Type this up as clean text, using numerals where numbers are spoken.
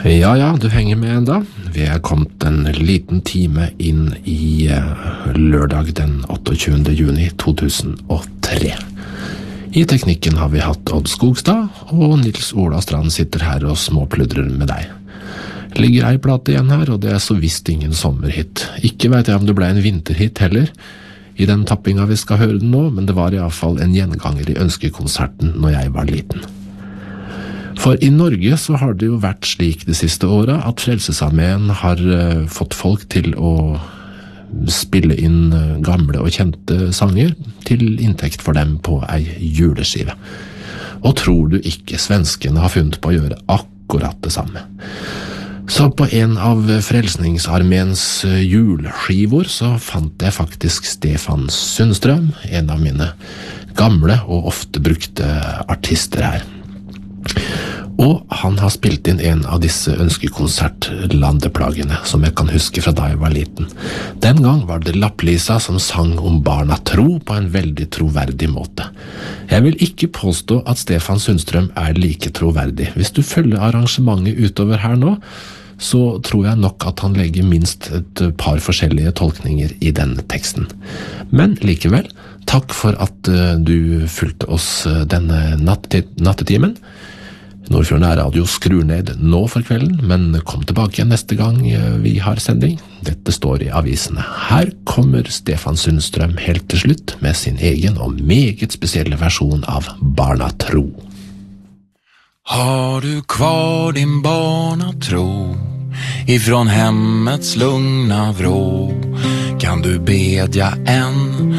Ja, ja, du henger med enda. Vi er kommet en liten time inn i lørdag den 28. juni 2003. I teknikken har vi hatt Odd Skogstad, og Nils Ola Strand sitter her og småpludrer med deg. Ligger ei plate igjen her, og det er så visst ingen sommerhit. Ikke vet jeg om det ble en vinterhit heller, i den tappinga vi skal høre den nå, men det var i alle fall en gjenganger i ønskekonserten når jeg var liten. For i Norge så har det jo vært slik de siste åra at Frelsesarmeen har fått folk til å spille inn gamle og kjente sanger til inntekt for dem på ei juleskive. Og tror du ikke svenskene har funnet på å gjøre akkurat det samme? Så på en av Frelsningsarmeens juleskivor så fant jeg faktisk Stefan Sundstrøm, en av mine gamle og ofte brukte artister her. Og han har spilt inn en av disse ønskekonsertlandeplagene som jeg kan huske fra da jeg var liten. Den gang var det Lapplisa som sang om barna tro på en veldig troverdig måte. Jeg vil ikke påstå at Stefan Sundstrøm er like troverdig. Hvis du følger arrangementet utover her nå, så tror jeg nok at han legger minst et par forskjellige tolkninger i denne teksten. Men likevel, takk for at du fulgte oss denne nattetimen. Nordfjord Nærradio skrur ned nå for kvelden, men kom tilbake igjen neste gang vi har sending. Dette står i avisene. Her kommer Stefan Sundstrøm helt til slutt med sin egen og meget spesielle versjon av Barnatro. Har du kvar din barnatro ifrån hemmets lugna vrå, kan du bedja en